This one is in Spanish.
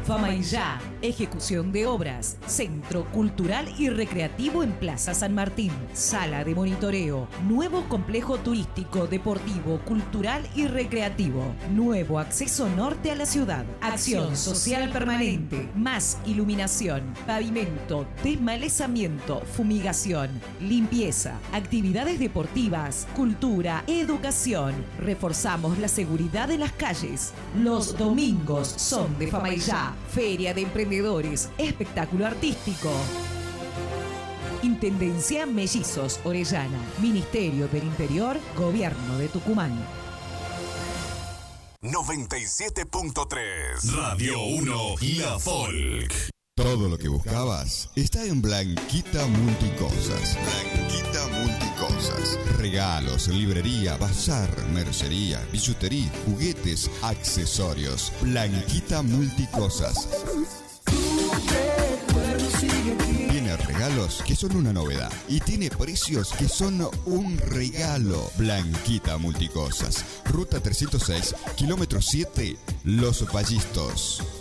Famaillá, ejecución de obras, Centro Cultural y Recreativo en Plaza San Martín, sala de monitoreo, nuevo complejo turístico, deportivo, cultural y recreativo, nuevo acceso norte a la ciudad, acción social permanente, más iluminación, pavimento, desmalezamiento, fumigación, limpieza, actividades deportivas, cultura, educación. Reforzamos la seguridad de las calles. Los domingos son de Famaillá. Feria de Emprendedores, espectáculo artístico. Intendencia Mellizos Orellana, Ministerio del Interior, Gobierno de Tucumán. 97.3 Radio 1 La Folk. Todo lo que buscabas está en Blanquita Multicosas. Blanquita Multicosas. Regalos, librería, bazar, mercería, billutería, juguetes, accesorios. Blanquita Multicosas. Tiene regalos que son una novedad y tiene precios que son un regalo. Blanquita Multicosas. Ruta 306, kilómetro 7, Los Vallistos.